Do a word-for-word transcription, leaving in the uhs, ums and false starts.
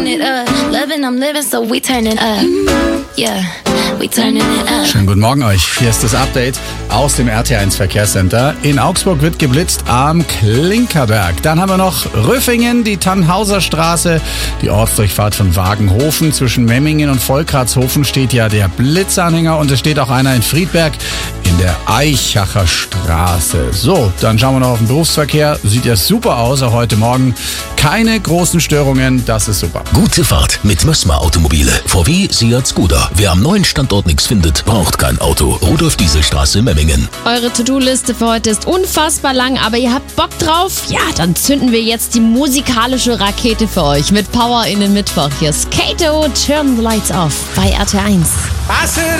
turn it up. Loving, I'm living, so we turn it up. Yeah, we turning it up. Schönen guten Morgen euch. Hier ist das Update aus dem R T eins Verkehrscenter. In Augsburg wird geblitzt am Klinkerberg. Dann haben wir noch Rüffingen, die Tannhauser Straße, die Ortsdurchfahrt von Wagenhofen. Zwischen Memmingen und Volkratshofen steht ja der Blitzanhänger und es steht auch einer in Friedberg in der Eichacher Straße. So, dann schauen wir noch auf den Berufsverkehr. Sieht ja super aus, auch heute Morgen. Keine großen Störungen, das ist super. Gute Fahrt mit Mössmer Automobile. V W, Seat, Skoda. Wer am neuen Standort nichts findet, braucht kein Auto. Rudolf-Diesel-Straße, Memmingen. Eure To-Do-Liste für heute ist unfassbar lang, aber ihr habt Bock drauf? Ja, dann zünden wir jetzt die musikalische Rakete für euch mit Power in den Mittwoch. Hier ist Kato, Turn the Lights Off bei R T eins.